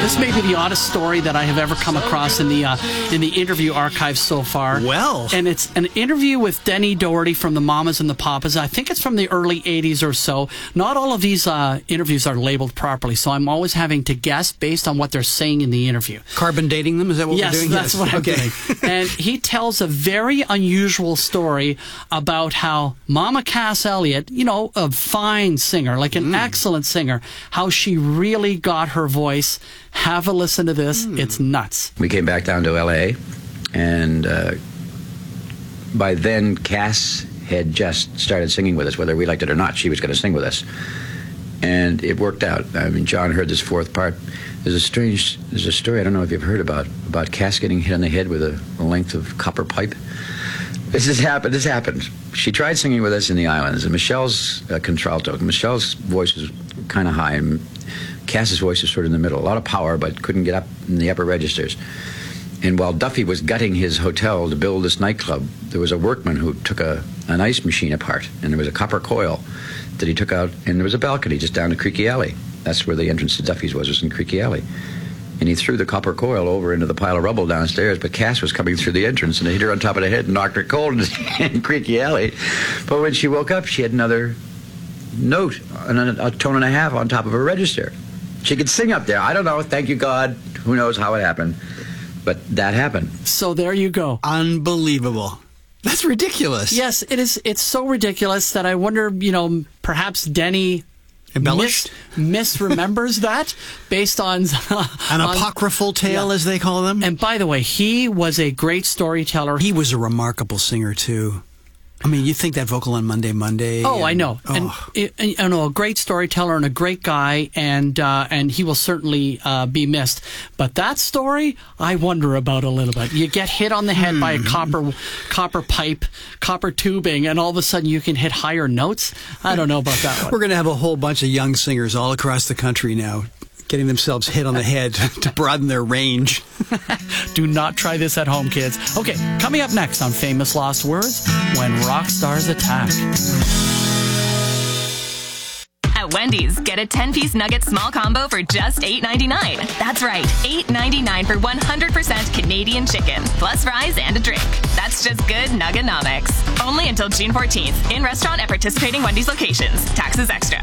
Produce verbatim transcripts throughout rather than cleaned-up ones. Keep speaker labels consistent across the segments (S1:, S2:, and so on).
S1: This may be the oddest story that I have ever come across in the uh, in the interview archives so far.
S2: Well.
S1: And it's an interview with Denny Doherty from the Mamas and the Papas. I think it's from the early eighties or so. Not all of these uh, interviews are labeled properly, so I'm always having to guess based on what they're saying in the interview.
S2: Carbon dating them? Is that what
S1: yes,
S2: we're doing?
S1: That's yes, that's what
S2: okay.
S1: I'm doing. And he tells a very unusual story about how Mama Cass Elliot, you know, a fine singer, like an mm. excellent singer, how she really got her voice. Have a listen to this. Mm. It's nuts.
S3: We came back down to L A, and uh, by then Cass had just started singing with us, whether we liked it or not. She was going to sing with us. And it worked out. I mean, John heard this fourth part. There's a strange, there's a story I don't know if you've heard about, about Cass getting hit on the head with a, a length of copper pipe. This has happened. This happened. She tried singing with us in the islands, and Michelle's uh, contralto. Michelle's voice is kind of high, and Cass's voice is sort of in the middle. A lot of power, but couldn't get up in the upper registers. And while Duffy was gutting his hotel to build this nightclub, there was a workman who took a an ice machine apart, and there was a copper coil that he took out, and there was a balcony just down to Creaky Alley. That's where the entrance to Duffy's was, was in Creaky Alley. And he threw the copper coil over into the pile of rubble downstairs, but Cass was coming through the entrance, and it hit her on top of the head and knocked her cold in Creaky Alley. But when she woke up, she had another note, a, a tone and a half on top of her register. She could sing up there. I don't know. Thank you, God. Who knows how it happened. But that happened.
S1: So there you go.
S2: Unbelievable. That's ridiculous.
S1: Yes, it is. It's so ridiculous that I wonder, you know, perhaps Denny
S2: embellished
S1: mis- misremembers that based on uh,
S2: an
S1: on,
S2: apocryphal tale,
S1: yeah.
S2: as they call them.
S1: And by the way, he was a great storyteller.
S2: He was a remarkable singer too. I mean, you think that vocal on Monday, Monday.
S1: Oh,
S2: and,
S1: I know.
S2: Oh.
S1: And, and, you know, a great storyteller and a great guy, and uh, and he will certainly uh, be missed. But that story, I wonder about a little bit. You get hit on the head hmm. by a copper copper pipe, copper tubing, and all of a sudden you can hit higher notes. I don't know about that one.
S2: We're going to have a whole bunch of young singers all across the country now, getting themselves hit on the head to broaden their range.
S1: Do not try this at home, kids. Okay, coming up next on Famous Lost Words, when rock stars attack.
S4: At Wendy's, get a ten-piece nugget small combo for just eight ninety-nine. That's right, eight ninety-nine for one hundred percent Canadian chicken, plus fries and a drink. That's just good Nugganomics. Only until June fourteenth, in restaurant at participating Wendy's locations. Taxes extra.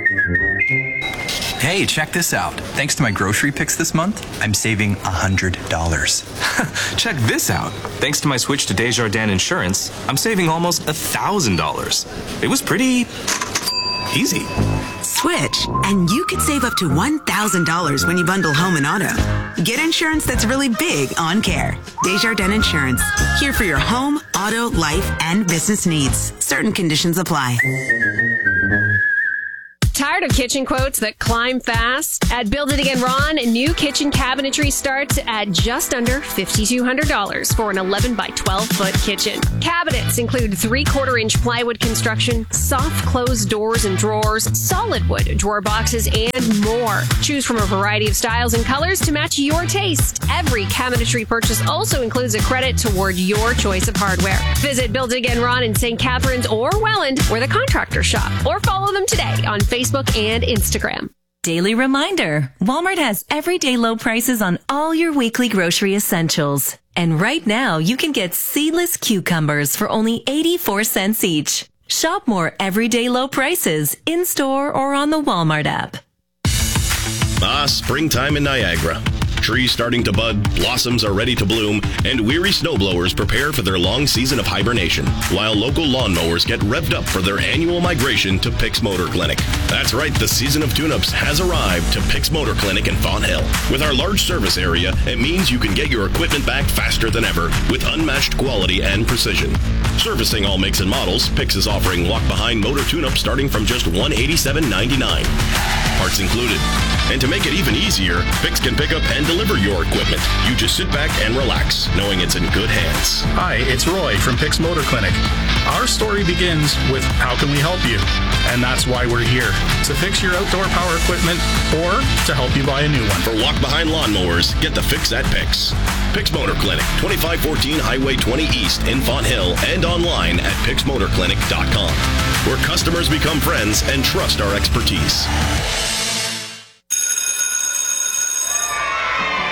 S5: Hey, check this out. Thanks to my grocery picks this month, I'm saving one hundred dollars.
S6: Check this out. Thanks to my switch to Desjardins Insurance, I'm saving almost one thousand dollars. It was pretty easy.
S7: Switch, and you could save up to one thousand dollars when you bundle home and auto. Get insurance that's really big on care. Desjardins Insurance. Here for your home, auto, life, and business needs. Certain conditions apply.
S8: Tired of kitchen quotes that climb fast? At Build It Again Ron, new kitchen cabinetry starts at just under five thousand two hundred dollars for an eleven by twelve foot kitchen. Cabinets include three-quarter inch plywood construction, soft closed doors and drawers, solid wood drawer boxes, and more. Choose from a variety of styles and colors to match your taste. Every cabinetry purchase also includes a credit toward your choice of hardware. Visit Build It Again Ron in Saint Catharines or Welland, where the contractors shop, or follow them today on Facebook and Instagram.
S9: Daily reminder, Walmart has everyday low prices on all your weekly grocery essentials. And right now, you can get seedless cucumbers for only eighty-four cents each. Shop more everyday low prices in-store or on the Walmart app.
S10: Ah, springtime in Niagara. Trees starting to bud, blossoms are ready to bloom, and weary snowblowers prepare for their long season of hibernation, while local lawnmowers get revved up for their annual migration to Pick's Motor Clinic. That's right, the season of tune-ups has arrived to Pick's Motor Clinic in Fonthill. With our large service area, it means you can get your equipment back faster than ever with unmatched quality and precision. Servicing all makes and models, Pick's is offering walk-behind motor tune-up starting from just one hundred eighty-seven ninety-nine. Parts included. And to make it even easier, Pick's can pick up and deliver your equipment. You just sit back and relax, knowing it's in good hands.
S11: Hi, it's Roy from Pick's Motor Clinic. Our story begins with how can we help you? And that's why we're here, to fix your outdoor power equipment or to help you buy a new one.
S10: For walk-behind lawnmowers, get the fix at Pick's. Pick's Motor Clinic, twenty-five fourteen Highway twenty East in Fonthill, and online at picks motor clinic dot com, where customers become friends and trust our expertise.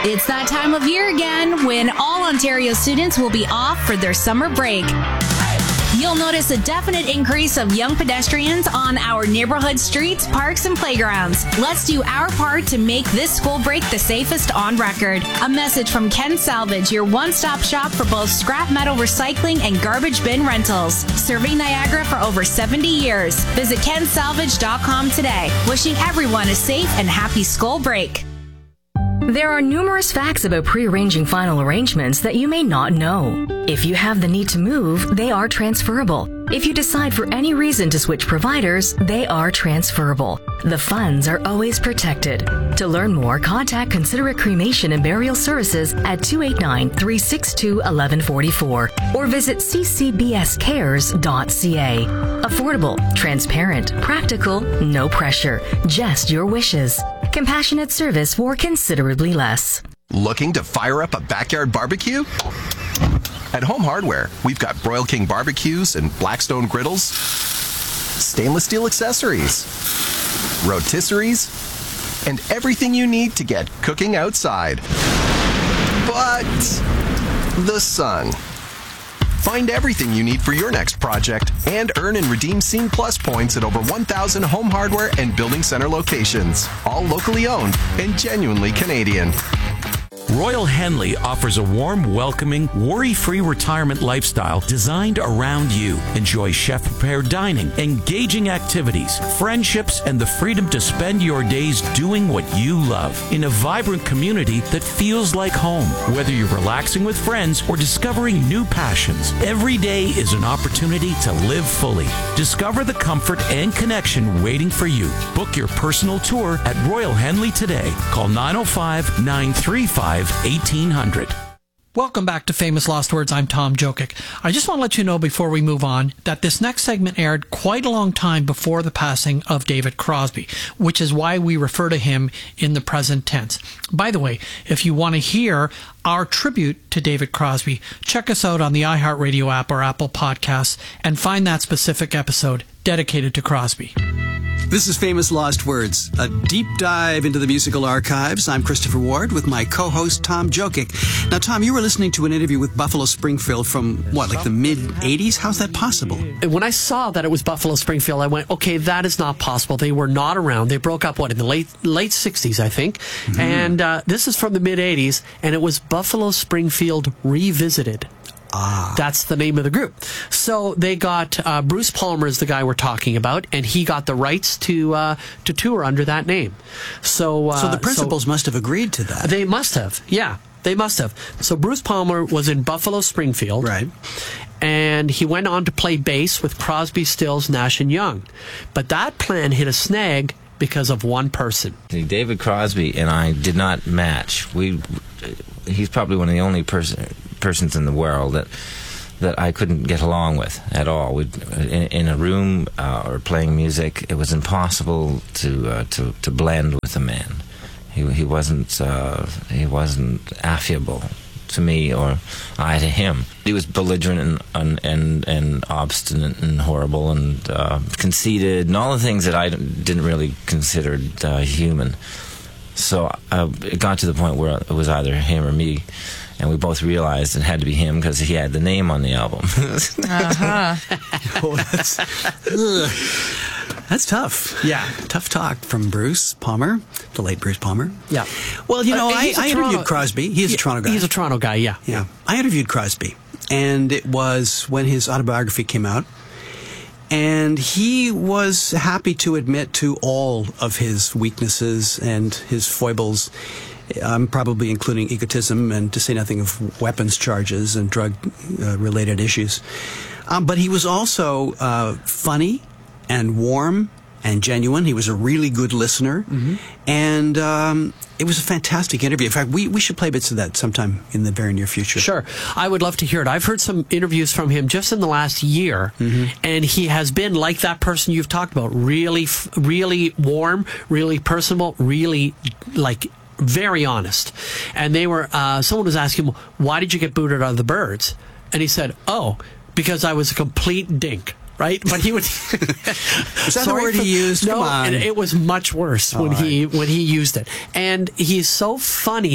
S12: It's that time of year again when all Ontario students will be off for their summer break. You'll notice a definite increase of young pedestrians on our neighborhood streets, parks, and playgrounds. Let's do our part to make this school break the safest on record. A message from Ken Salvage, your one-stop shop for both scrap metal recycling and garbage bin rentals. Serving Niagara for over seventy years. Visit ken salvage dot com today. Wishing everyone a safe and happy school break.
S13: There are numerous facts about pre-arranging final arrangements that you may not know. If you have the need to move, they are transferable. If you decide for any reason to switch providers, they are transferable. The funds are always protected. To learn more, contact Considerate Cremation and Burial Services at two eight nine, three six two, one one four four or visit c c b s cares dot c a. Affordable, transparent, practical, no pressure, just your wishes. Compassionate service for considerably less.
S14: Looking to fire up a backyard barbecue? At Home Hardware, we've got Broil King barbecues and Blackstone griddles, stainless steel accessories, rotisseries, and everything you need to get cooking outside. But the sun. Find everything you need for your next project and earn and redeem Scene Plus points at over one thousand Home Hardware and Building Center locations, all locally owned and genuinely Canadian.
S15: Royal Henley offers a warm, welcoming, worry-free retirement lifestyle designed around you. Enjoy chef-prepared dining, engaging activities, friendships, and the freedom to spend your days doing what you love in a vibrant community that feels like home. Whether you're relaxing with friends or discovering new passions, every day is an opportunity to live fully. Discover the comfort and connection waiting for you. Book your personal tour at Royal Henley today. Call nine oh five, nine three five, eighteen hundred.
S1: Welcome back to Famous Lost Words. I'm Tom Jokic. I just want to let you know before we move on that this next segment aired quite a long time before the passing of David Crosby, which is why we refer to him in the present tense. By the way, if you want to hear our tribute to David Crosby, check us out on the iHeartRadio app or Apple Podcasts and find that specific episode dedicated to Crosby.
S2: This is Famous Lost Words, a deep dive into the musical archives. I'm Christopher Ward with my co-host Tom Jokic. Now, Tom, you were listening to an interview with Buffalo Springfield from, what, like the mid-eighties? How's that possible?
S16: When I saw that it was Buffalo Springfield, I went, okay, that is not possible. They were not around. They broke up, what, in the late late sixties, I think. Mm-hmm. And uh, this is from the mid-eighties, and it was Buffalo Springfield Revisited.
S2: Ah.
S16: That's the name of the group. So they got uh, Bruce Palmer is the guy we're talking about, and he got the rights to uh, to tour under that name. So, uh,
S2: so the principals so must have agreed to that.
S16: They must have, yeah. They must have. So Bruce Palmer was in Buffalo Springfield.
S2: Right.
S16: And he went on to play bass with Crosby, Stills, Nash and Young. But that plan hit a snag because of one person.
S17: David Crosby and I did not match. We, he's probably one of the only person, persons in the world that that I couldn't get along with at all. We'd, in, in a room uh, or playing music, it was impossible to uh, to to blend with a man. He he wasn't uh, he wasn't affable to me or I to him. He was belligerent and and and, and obstinate and horrible and uh, conceited and all the things that I didn't really consider uh, human. So uh, it got to the point where it was either him or me, and we both realized it had to be him because he had the name on the album.
S2: uh-huh. Oh, that's, that's tough.
S16: Yeah.
S2: Tough talk from Bruce Palmer, the late Bruce Palmer.
S16: Yeah.
S2: Well, you know,
S16: uh,
S2: I, I
S16: Toronto,
S2: interviewed Crosby. He's
S16: yeah,
S2: a Toronto guy.
S16: He's a Toronto guy, yeah.
S2: Yeah. I interviewed Crosby, and it was when his autobiography came out. And he was happy to admit to all of his weaknesses and his foibles, um, probably including egotism and to say nothing of weapons charges and drug-related uh, issues. Um, but he was also uh, funny and warm and genuine. He was a really good listener. Mm-hmm. And um, it was a fantastic interview. In fact, we, we should play bits of that sometime in the very near future.
S16: Sure. I would love to hear it. I've heard some interviews from him just in the last year, mm-hmm. and he has been like that person you've talked about, really, really warm, really personable, really, like, very honest. And they were, uh, someone was asking him, why did you get booted out of the Birds? And he said, oh, because I was a complete dink. Right, but he would.
S2: Is that the word he used?
S16: No,
S2: Come on.
S16: it, it was much worse oh, when he right. when he used it. And he's so funny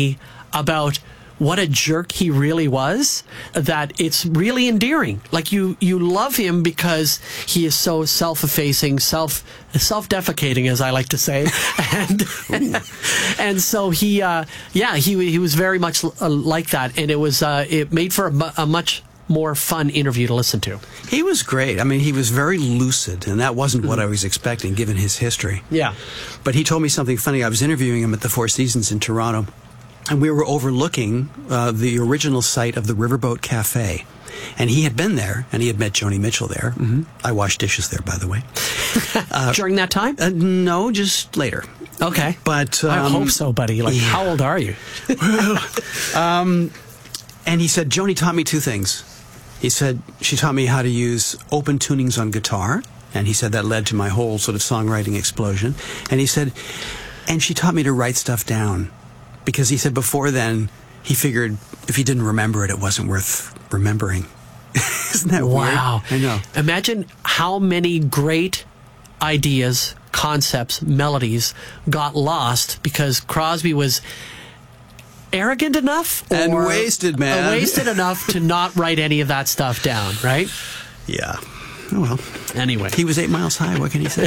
S16: about what a jerk he really was, that it's really endearing. Like you, you love him because he is so self-effacing, self, self-defecating, as I like to say. and, and so he, uh, yeah, he, he was very much uh, like that. And it was, uh, it made for a, mu- a much more fun interview to listen to.
S2: He was great. I mean, he was very lucid, and that wasn't mm-hmm. what I was expecting, given his history.
S16: Yeah.
S2: But he told me something funny. I was interviewing him at the Four Seasons in Toronto, and we were overlooking uh, the original site of the Riverboat Cafe. And he had been there, and he had met Joni Mitchell there. Mm-hmm. I washed dishes there, by the way.
S16: Uh, During that time?
S2: Uh, no, just later.
S16: Okay.
S2: But um,
S16: I hope so, buddy. Like, yeah. How old are you?
S2: um, and he said, Joni taught me two things. He said, she taught me how to use open tunings on guitar. And he said that led to my whole sort of songwriting explosion. And he said, and she taught me to write stuff down. Because he said before then, he figured if he didn't remember it, it wasn't worth remembering. Isn't that
S16: wow.
S2: weird? I know.
S16: Imagine how many great ideas, concepts, melodies got lost because Crosby was arrogant enough
S2: and
S16: or
S2: wasted, man.
S16: Uh, wasted enough to not write any of that stuff down, right?
S2: Yeah. Oh, well.
S16: Anyway.
S2: He was eight miles high. What can he say?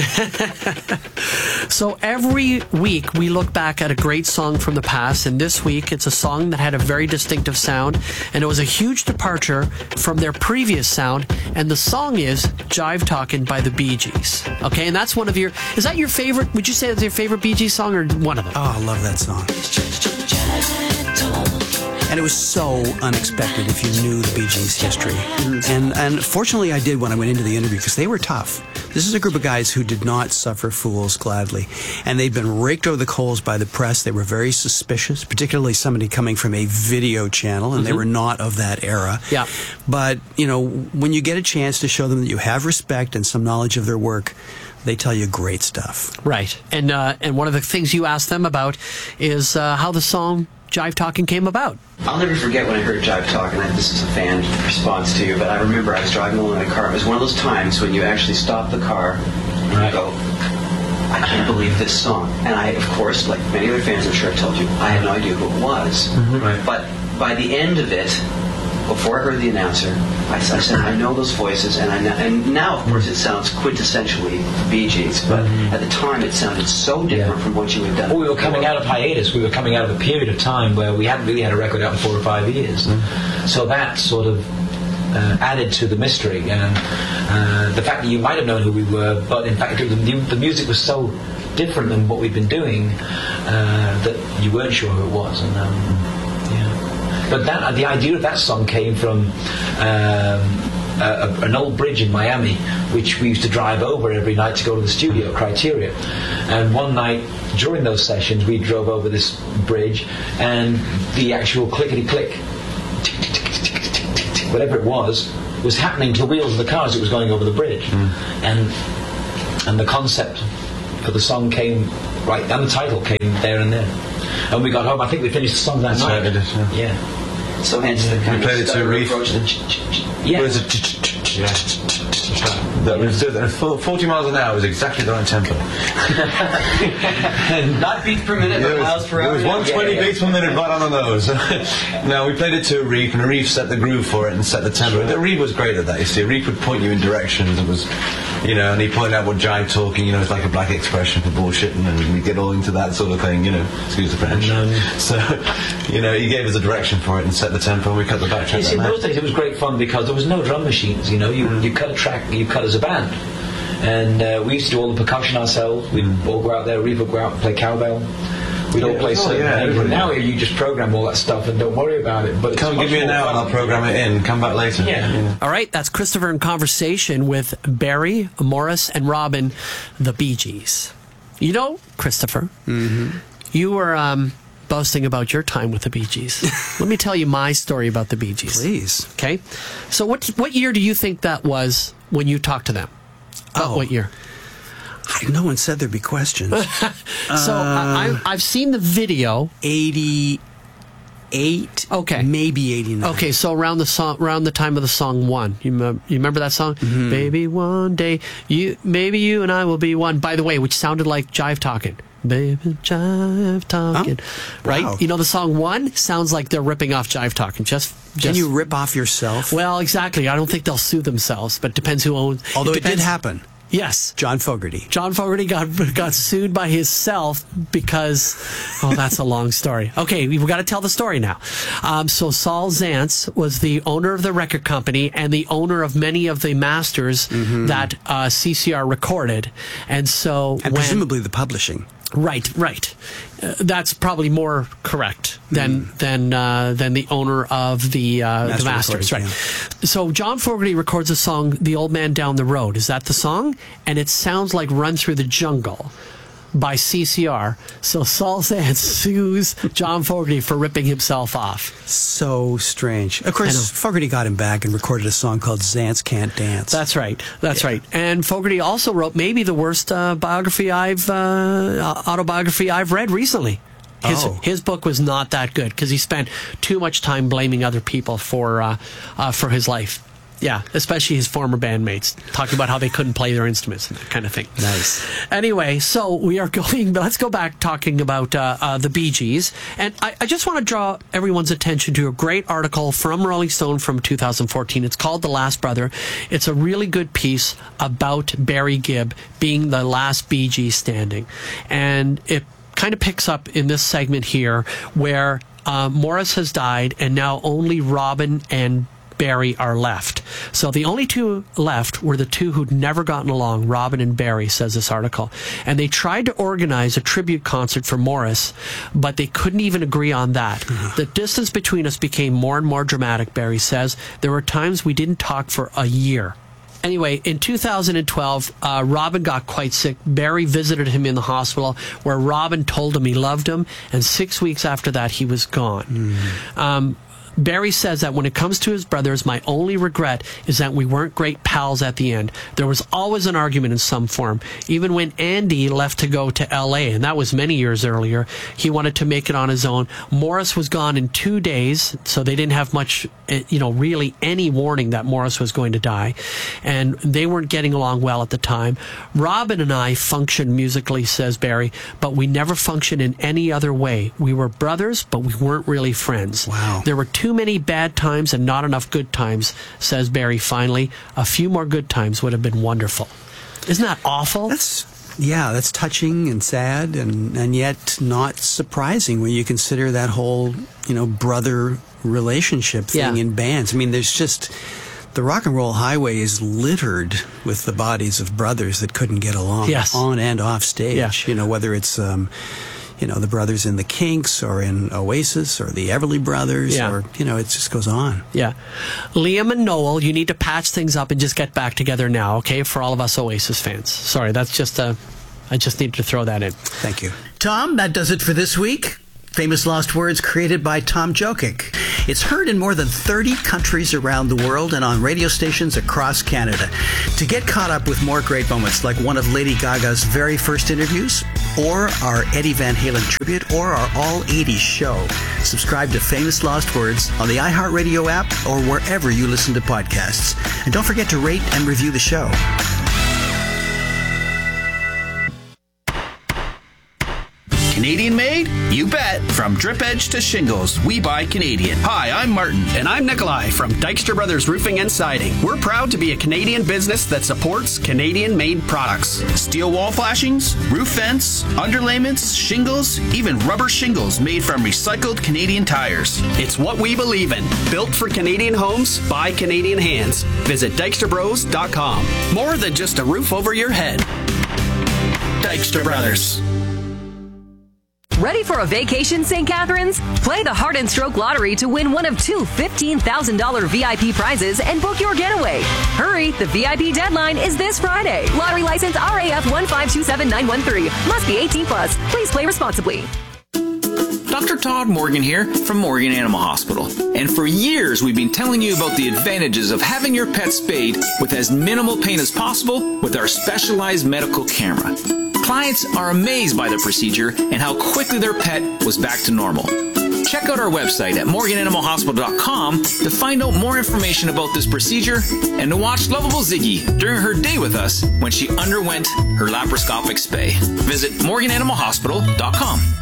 S16: So every week we look back at a great song from the past, and this week it's a song that had a very distinctive sound, and it was a huge departure from their previous sound, and the song is Jive Talkin' by the Bee Gees. Okay, and that's one of your, is that your favorite, would you say that's your favorite Bee Gees song or one of them?
S2: Oh, I love that song. And it was so unexpected if you knew the Bee Gees' history. And and fortunately I did when I went into the interview because they were tough. This is a group of guys who did not suffer fools gladly. And they'd been raked over the coals by the press. They were very suspicious, particularly somebody coming from a video channel, and mm-hmm. they were not of that era.
S16: Yeah.
S2: But, you know, when you get a chance to show them that you have respect and some knowledge of their work, they tell you great stuff.
S16: Right. And, uh, and one of the things you asked them about is uh, how the song Jive Talkin' came about.
S18: I'll never forget when I heard Jive Talkin'. I, this is a fan response to you, but I remember I was driving along in a car. It was one of those times when you actually stop the car and right. you go, I can't believe this song. And I, of course, like many other fans, I'm sure I told you, I had no idea who it was. Mm-hmm. Right. But by the end of it, before I heard the announcer, I, I said, I know those voices, and I know, and now, of course, it sounds quintessentially Bee Gees, but mm-hmm. at the time it sounded so different yeah. from what you had done.
S19: Well, we were coming out of hiatus. We were coming out of a period of time where we hadn't really had a record out in four or five years. Mm-hmm. So that sort of uh, added to the mystery, and uh, the fact that you might have known who we were, but in fact, the, the music was so different than what we'd been doing uh, that you weren't sure who it was. And um, But that, the idea of that song came from um, a, a, an old bridge in Miami, which we used to drive over every night to go to the studio, Criteria. And one night during those sessions, we drove over this bridge, and the actual clickety-click, whatever it was, was happening to the wheels of the car as it was going over the bridge. Mm. And and the concept for the song came right, and the title came there and then. And we got home. I think we finished the song that
S18: That's
S19: night.
S18: Right, it is, yeah.
S19: yeah.
S18: So hence the kind
S20: we played
S18: of
S20: it to Reef.
S19: Yeah.
S20: It was a ch- ch- ch- yeah. That was uh, forty miles an hour was exactly the right tempo.
S18: And not beats per minute, but miles per hour.
S20: It was one hundred twenty yeah, yeah. beats per minute right on the nose. Now we played it to Reef, and Reef set the groove for it and set the tempo. Sure. Reef was great at that. You see, Reef would point you in directions. It was, you know, and he pointed out what jive talking, you know, is like a black expression for bullshitting, and we get all into that sort of thing, you know. Excuse the French. And, um, so, you know, he gave us a direction for it and set the tempo, and we cut the backtrack.
S19: You see, in those days it was great fun because there was no drum machines. You know, you mm. you cut a track, you cut as a band, and uh, we used to do all the percussion ourselves. We'd mm. all go out there, Reef would go out and play cowbell. We'd
S20: yeah,
S19: all play
S20: oh,
S19: certain
S20: yeah,
S19: things. And now you just program all that stuff and don't worry about it. But
S20: come give me an hour and I'll program it in. Come back later.
S19: Yeah.
S20: yeah.
S16: All right, that's Christopher in conversation with Barry, Morris, and Robin, the Bee Gees. You know, Christopher,
S2: mm-hmm.
S16: you were um, boasting about your time with the Bee Gees. Let me tell you my story about the Bee Gees.
S2: Please.
S16: Okay. So what what year do you think that was when you talked to them?
S2: Oh.
S16: What year?
S2: I, no one said there'd be questions.
S16: so uh, I, I've seen the video.
S2: eighty, eighty-eight.
S16: Okay.
S2: Maybe eighty-nine.
S16: Okay, so around the song, around the time of the song "One," you, me- you remember that song?
S2: Mm-hmm.
S16: Baby, one day you, maybe you and I will be one. By the way, which sounded like Jive Talking. Baby, Jive Talking,
S2: oh,
S16: right?
S2: wow.
S16: You know the song "One" sounds like they're ripping off Jive Talking. Just, just
S2: Can you rip off yourself?
S16: Well, exactly. I don't think they'll sue themselves, but it depends who owns.
S2: Although it,
S16: it depends.
S2: did happen.
S16: Yes.
S2: John Fogerty.
S16: John Fogerty got got sued by himself because, oh, that's a long story. Okay, we've got to tell the story now. Um, so Saul Zaentz was the owner of the record company and the owner of many of the masters
S2: Mm-hmm.
S16: that uh, C C R recorded. And so
S2: And
S16: when,
S2: presumably the publishing.
S16: Right, right. Uh, that's probably more correct than
S2: Mm.
S16: than uh, than the owner of the uh,
S2: Master
S16: the masters, right?
S2: recordings,
S16: So John Fogerty records a song, "The Old Man Down the Road." Is that the song? And it sounds like "Run Through the Jungle" by C C R. So Saul Zaentz sues John Fogerty for ripping himself off.
S2: So strange. Of course, Fogerty got him back and recorded a song called Zaentz Can't Dance.
S16: That's right. That's yeah. right. And Fogerty also wrote maybe the worst uh, biography I've uh, autobiography I've read recently. His,
S2: oh.
S16: his book was not that good because he spent too much time blaming other people for uh, uh, for his life. Yeah, especially his former bandmates, talking about how they couldn't play their instruments and that kind of thing.
S2: Nice.
S16: Anyway, so we are going, let's go back talking about uh, uh, the Bee Gees. And I, I just want to draw everyone's attention to a great article from Rolling Stone from two thousand fourteen. It's called The Last Brother. It's a really good piece about Barry Gibb being the last Bee Gee standing. And it kind of picks up in this segment here where uh, Morris has died and now only Robin and Barry are left. So the only two left were the two who'd never gotten along, Robin and Barry, says this article. And they tried to organize a tribute concert for Morris, but they couldn't even agree on that. The distance between us became more and more dramatic, Barry says. There were times we didn't talk for a year. Anyway, in two thousand twelve, uh, Robin got quite sick. Barry visited him in the hospital, where Robin told him he loved him, and six weeks after that, he was gone. Mm. Um, Barry says that when it comes to his brothers, my only regret is that we weren't great pals at the end. There was always an argument in some form. Even when Andy left to go to L A, and that was many years earlier, he wanted to make it on his own. Morris was gone in two days, so they didn't have much, you know, really any warning that Morris was going to die. And they weren't getting along well at the time. Robin and I functioned musically, says Barry, but we never functioned in any other way. We were brothers, but we weren't really friends.
S2: Wow.
S16: There were too many bad times and not enough good times, says Barry finally. A few more good times would have been wonderful. Isn't that awful?
S2: That's yeah, that's touching and sad and, and yet not surprising when you consider that whole, you know, brother relationship thing
S16: Yeah.
S2: in bands. I mean, there's just the Rock and Roll Highway is littered with the bodies of brothers that couldn't get along
S16: Yes.
S2: on and off stage.
S16: Yeah.
S2: You know, whether it's um you know, the brothers in the Kinks or in Oasis or the Everly Brothers
S16: Yeah.
S2: or, you know, it just goes on.
S16: Yeah. Liam and Noel, you need to patch things up and just get back together now, okay, for all of us Oasis fans. Sorry, that's just a, I just needed to throw that in.
S2: Thank you.
S21: Tom, that does it for this week. Famous Lost Words created by Tom Jokic. It's heard in more than thirty countries around the world and on radio stations across Canada. To get caught up with more great moments like one of Lady Gaga's very first interviews, or our Eddie Van Halen tribute, or our All eighties show, subscribe to Famous Lost Words on the iHeartRadio app or wherever you listen to podcasts. And don't forget to rate and review the show.
S22: Canadian made? You bet. From drip edge to shingles, we buy Canadian. Hi, I'm Martin.
S23: And I'm Nikolai from Dykstra Brothers Roofing and Siding. We're proud to be a Canadian business that supports Canadian-made products.
S22: Steel wall flashings, roof vents, underlayments, shingles, even rubber shingles made from recycled Canadian tires.
S23: It's what we believe in. Built for Canadian homes by Canadian hands. Visit dykstra bros dot com. More than just a roof over your head. Dykstra Brothers.
S24: Ready for a vacation, Saint Catharines? Play the Heart and Stroke Lottery to win one of two fifteen thousand dollars V I P prizes and book your getaway. Hurry, the V I P deadline is this Friday. Lottery license R A F one five two seven nine one three. Must be eighteen plus. Please play responsibly.
S25: Doctor Todd Morgan here from Morgan Animal Hospital. And for years, we've been telling you about the advantages of having your pet spayed with as minimal pain as possible with our specialized medical camera. Clients are amazed by the procedure and how quickly their pet was back to normal. check out our website at morgan animal hospital dot com to find out more information about this procedure and to watch lovable Ziggy during her day with us when she underwent her laparoscopic spay. Visit morgan animal hospital dot com.